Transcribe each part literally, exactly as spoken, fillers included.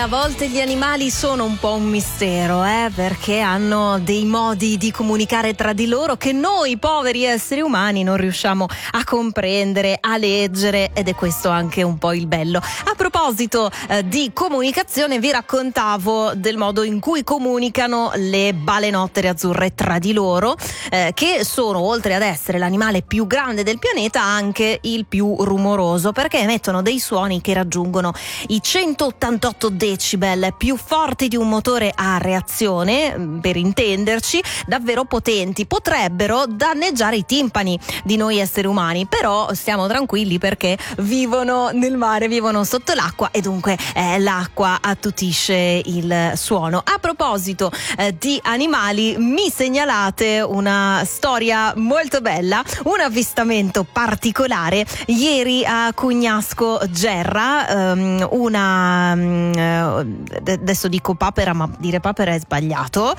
a volte gli animali sono un po' un mistero, eh, perché hanno dei modi di comunicare tra di loro che noi poveri esseri umani non riusciamo a comprendere, a leggere, ed è questo anche un po' il bello. A proposito eh, di comunicazione, vi raccontavo del modo in cui comunicano le balenottere azzurre tra di loro, eh, che sono, oltre ad essere l'animale più grande del pianeta, anche il più rumoroso, perché emettono dei suoni che raggiungono i centottantotto decibel, più forti di un motore a reazione, per intenderci, davvero potenti. Potrebbero danneggiare i timpani di noi esseri umani, però stiamo tranquilli perché vivono nel mare, vivono sotto l'acqua e dunque eh, l'acqua attutisce il suono. A proposito eh, di animali, mi segnalate una storia molto bella, un avvistamento particolare ieri a Cugnasco Gerra. Um, una um, adesso dico papera, ma dire papera è sbagliato.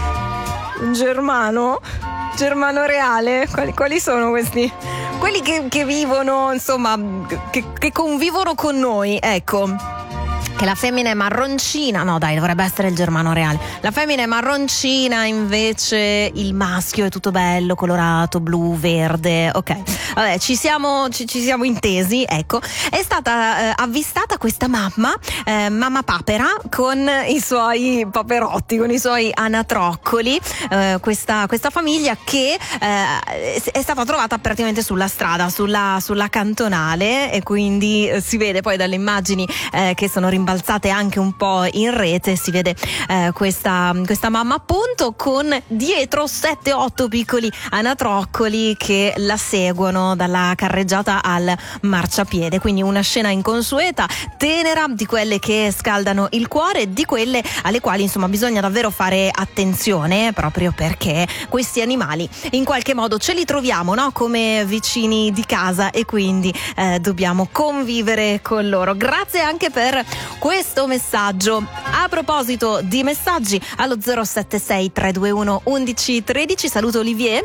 Germano Germano reale, quali, quali sono questi? Quelli che, che vivono, insomma, che, che convivono con noi, ecco. Che la femmina è marroncina, no dai, dovrebbe essere il germano reale. La femmina è marroncina, invece il maschio è tutto bello, colorato, blu, verde. Ok, vabbè, ci siamo, ci, ci siamo intesi, ecco. È stata eh, avvistata questa mamma, eh, mamma papera, con i suoi paperotti, con i suoi anatroccoli. Eh, questa, questa famiglia che eh, è stata trovata praticamente sulla strada, sulla, sulla cantonale, e quindi eh, si vede poi dalle immagini eh, che sono rimbalzate anche un po' in rete, si vede eh, questa, questa mamma appunto con dietro sette otto piccoli anatroccoli che la seguono dalla carreggiata al marciapiede, quindi una scena inconsueta, tenera, di quelle che scaldano il cuore, di quelle alle quali insomma bisogna davvero fare attenzione, proprio perché questi animali in qualche modo ce li troviamo, no? Come vicini di casa, e quindi eh, dobbiamo convivere con loro. Grazie anche per questo messaggio. A proposito di messaggi, allo zero sette sei tre due uno undici tredici, saluto Olivier.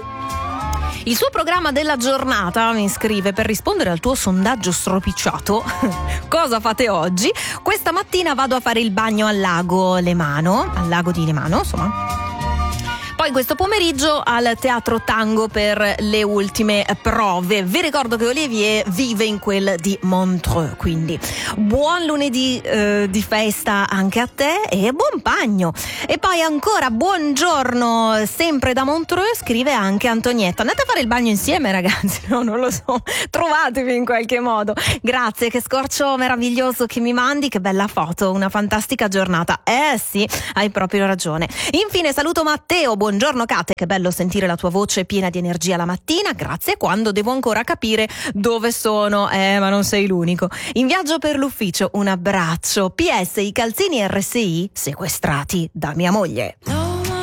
Il suo programma della giornata, mi scrive, per rispondere al tuo sondaggio stropicciato. Cosa fate oggi? Questa mattina vado a fare il bagno al lago Lemano, al lago di Lemano, insomma. Poi questo pomeriggio al Teatro Tango per le ultime prove. Vi ricordo che Olivier vive in quel di Montreux, quindi buon lunedì eh, di festa anche a te e buon bagno. E poi ancora buongiorno sempre da Montreux, scrive anche Antonietta. Andate a fare il bagno insieme, ragazzi, no, non lo so, trovatevi in qualche modo. Grazie, che scorcio meraviglioso che mi mandi, che bella foto, una fantastica giornata. Eh sì, hai proprio ragione. Infine saluto Matteo. Buongiorno Kate, che bello sentire la tua voce piena di energia la mattina, grazie, quando devo ancora capire dove sono, eh ma non sei l'unico. In viaggio per l'ufficio, un abbraccio. P S, i calzini R S I sequestrati da mia moglie.